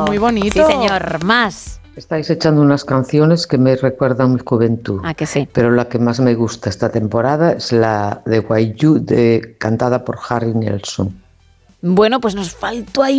muy bonito. Sí, señor. Más. Estáis echando unas canciones que me recuerdan mi juventud. Ah, que sí. Pero la que más me gusta esta temporada es la de Why You, cantada por Harry Nilsson. Bueno, pues nos faltó ahí